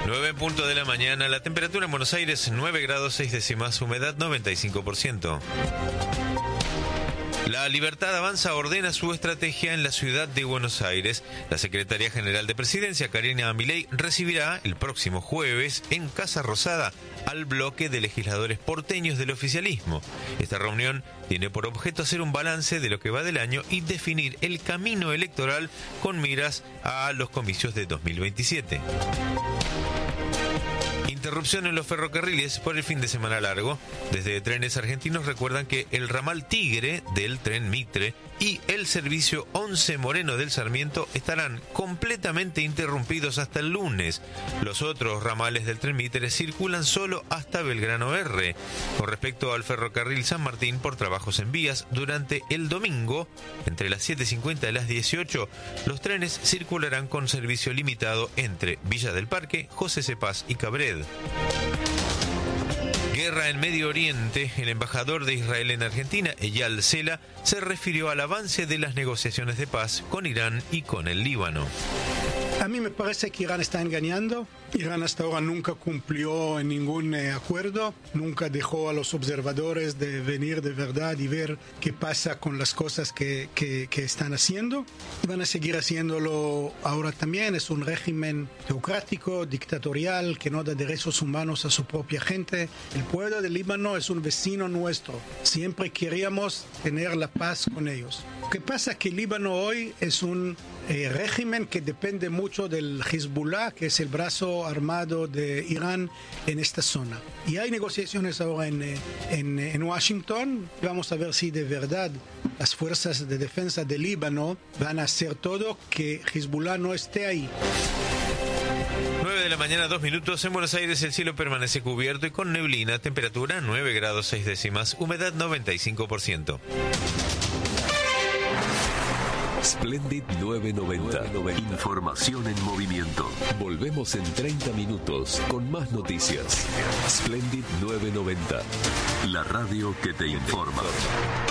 9 en punto de la mañana, la temperatura en Buenos Aires 9 grados 6 décimas, humedad 95%. La Libertad Avanza ordena su estrategia en la ciudad de Buenos Aires. La Secretaría General de Presidencia, Karina Milei, recibirá el próximo jueves en Casa Rosada al bloque de legisladores porteños del oficialismo. Esta reunión tiene por objeto hacer un balance de lo que va del año y definir el camino electoral con miras a los comicios de 2027. Interrupción en los ferrocarriles por el fin de semana largo. Desde Trenes Argentinos recuerdan que el ramal Tigre del tren Mitre y el servicio 11 Moreno del Sarmiento estarán completamente interrumpidos hasta el lunes. Los otros ramales del tren Mitre circulan solo hasta Belgrano R. Con respecto al ferrocarril San Martín, por trabajos en vías, durante el domingo, entre las 7:50 y las 18, los trenes circularán con servicio limitado entre Villa del Parque, José Cepaz y Cabred. Guerra en Medio Oriente. El embajador de Israel en Argentina, Eyal Sela, se refirió al avance de las negociaciones de paz con Irán y con el Líbano. A mí me parece que Irán está engañando. Irán hasta ahora nunca cumplió en ningún acuerdo, nunca dejó a los observadores de venir de verdad y ver qué pasa con las cosas que están haciendo. Van a seguir haciéndolo ahora también. Es un régimen teocrático, dictatorial, que no da derechos humanos a su propia gente. El pueblo del Líbano es un vecino nuestro. Siempre queríamos tener la paz con ellos. Lo que pasa es que el Líbano hoy es un régimen que depende mucho del Hezbollah, que es el brazo armado de Irán en esta zona. Y hay negociaciones ahora en Washington. Vamos a ver si de verdad las fuerzas de defensa del Líbano van a hacer todo que Hezbollah no esté ahí. 9 de la mañana, 2 minutos. En Buenos Aires el cielo permanece cubierto y con neblina. Temperatura 9 grados 6 décimas. Humedad 95%. Splendid 990. Información en movimiento. Volvemos en 30 minutos con más noticias. Splendid 990. La radio que te informa.